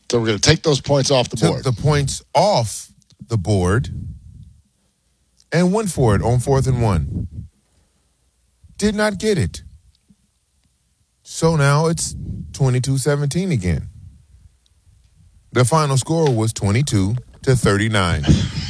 So we're going to take those points off the board. Took the points off the board and went for it on 4th and 1. Did not get it. So now it's 22-17 again. The final score was 22-39.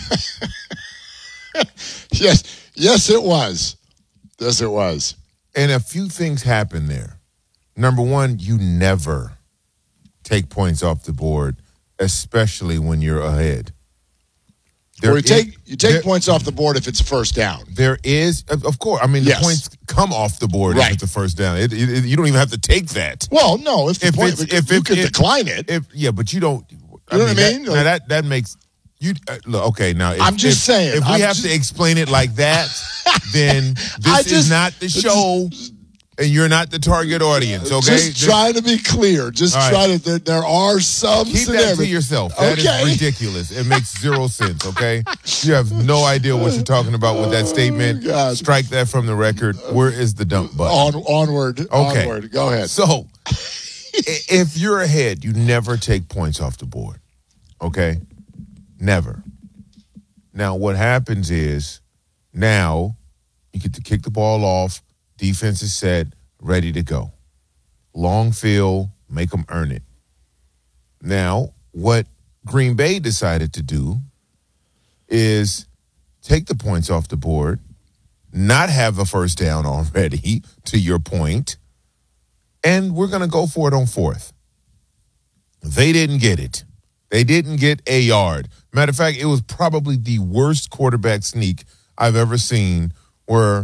Yes, it was. Yes, it was. And a few things happened there. Number one, you never take points off the board, especially when you're ahead. You take points off the board if it's a first down. There is, of course. I mean, the points come off the board if it's a first down. You don't even have to take that. Well, no. If you could decline it. But you don't. You know what I mean? That makes you look okay. Now, I'm just saying. If we have to explain it like that, then this is not the show. And you're not the target audience, okay? Just try to be clear. Just try to. There are some. Keep that to yourself. That is ridiculous. It makes zero sense, okay? You have no idea what you're talking about with that statement. Strike that from the record. Where is the dump button? Onward. Okay. Onward. Go ahead. So, if you're ahead, you never take points off the board, okay? Never. Now, what happens is now you get to kick the ball off. Defense is set, ready to go. Long field, make them earn it. Now, what Green Bay decided to do is take the points off the board, not have a first down already, to your point, and we're going to go for it on 4th. They didn't get it. They didn't get a yard. Matter of fact, it was probably the worst quarterback sneak I've ever seen where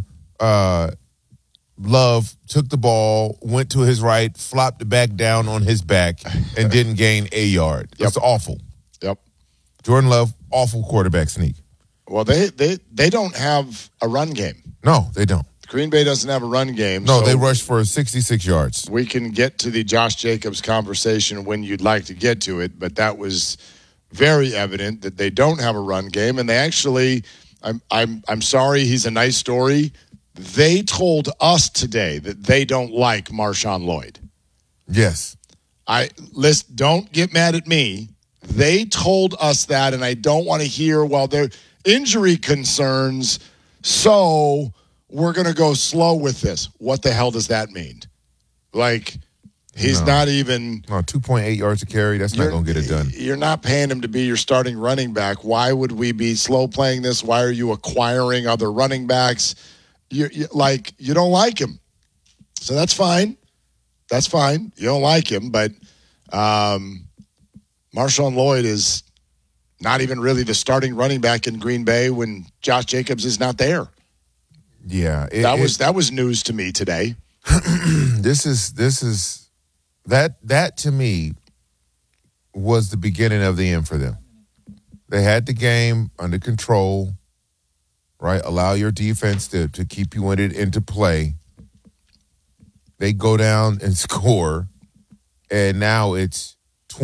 Love took the ball, went to his right, flopped it back down on his back, and didn't gain a yard. That's awful. Yep. Jordan Love, awful quarterback sneak. Well, they don't have a run game. No, they don't. Green Bay doesn't have a run game. No, they rushed for 66 yards. We can get to the Josh Jacobs conversation when you'd like to get to it, but that was very evident that they don't have a run game, and they actually, I'm sorry, he's a nice story. They told us today that they don't like Marshawn Lloyd. Yes. Don't get mad at me. They told us that, and I don't want to hear, they're injury concerns, so we're going to go slow with this. What the hell does that mean? He's not even... No, 2.8 yards a carry, that's not going to get it done. You're not paying him to be your starting running back. Why would we be slow playing this? Why are you acquiring other running backs? You don't like him. So that's fine. That's fine. You don't like him, but Marshawn Lloyd is not even really the starting running back in Green Bay when Josh Jacobs is not there. Yeah. That was news to me today. This is that to me was the beginning of the end for them. They had the game under control. Right, allow your defense to keep you in it into play. They go down and score, and now it's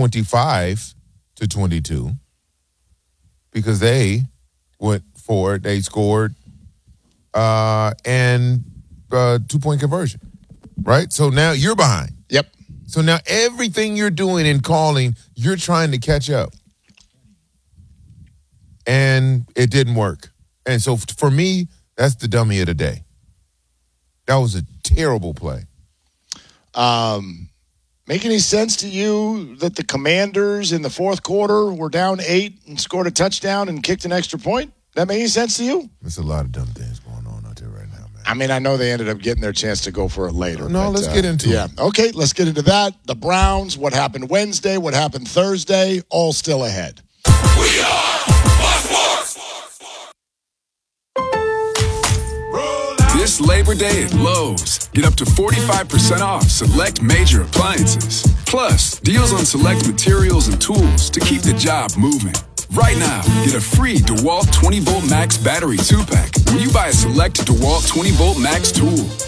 25-22 because they went for it. They scored, and 2-point conversion. Right, so now you're behind. Yep. So now everything you're doing and calling, you're trying to catch up, and it didn't work. And so for me, that's the dummy of the day. That was a terrible play. Make any sense to you that the Commanders in the fourth quarter were down 8 and scored a touchdown and kicked an extra point? That make any sense to you? There's a lot of dumb things going on out there right now, man. I mean, I know they ended up getting their chance to go for it later. No, let's get into it. Okay, let's get into that. The Browns, what happened Wednesday, what happened Thursday, all still ahead. We are Sports. This Labor Day at Lowe's, get up to 45% off select major appliances. Plus, deals on select materials and tools to keep the job moving. Right now, get a free DeWalt 20-Volt Max Battery 2-pack when you buy a select DeWalt 20-Volt Max tool.